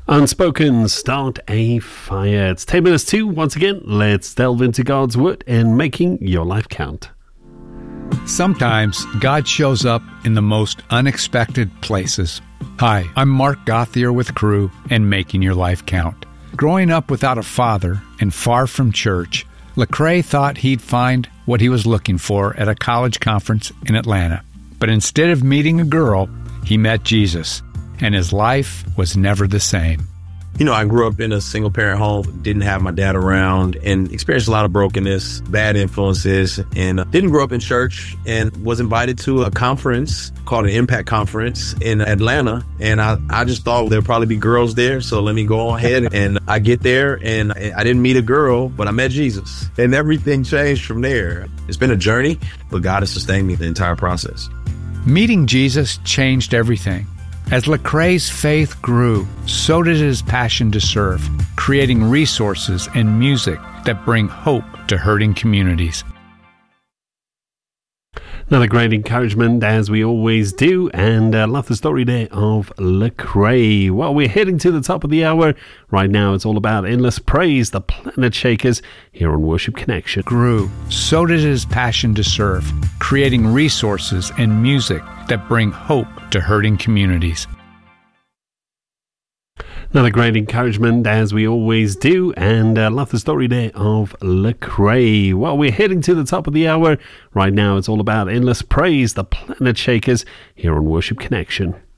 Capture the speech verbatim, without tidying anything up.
Unspoken, start a fire. It's ten minutes to, once again, let's delve into God's Word and making your life count. Sometimes God shows up in the most unexpected places. Hi, I'm Mark Gothier with Crew and Making Your Life Count. Growing up without a father and far from church, Lecrae thought he'd find what he was looking for at a college conference in Atlanta. But instead of meeting a girl, he met Jesus, and his life was never the same. You know, I grew up in a single-parent home, didn't have my dad around, and experienced a lot of brokenness, bad influences, and didn't grow up in church, and was invited to a conference called an Impact Conference in Atlanta. And I, I just thought there'd probably be girls there, so let me go ahead. And I get there, and I didn't meet a girl, but I met Jesus. And everything changed from there. It's been a journey, but God has sustained me the entire process. Meeting Jesus changed everything. As Lecrae's faith grew, so did his passion to serve, creating resources and music that bring hope to hurting communities. Another great encouragement, as we always do, and I uh, love the story there of Lecrae. Well, we're heading to the top of the hour. Right now, it's all about endless praise, the Planet Shakers, here on Worship Connection. Grew, so did his passion to serve, creating resources and music that bring hope to hurting communities. Another great encouragement, as we always do, and I uh, love the story there of Lecrae. Well, we're heading to the top of the hour. Right now, it's all about endless praise, the Planet Shakers, here on Worship Connection.